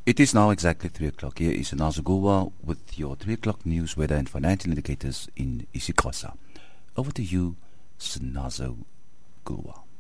It is now exactly 3 o'clock. Here is Nazo Gulwa with your 3 o'clock news, weather and financial indicators in isiXhosa. Over to you, Nazo Gulwa.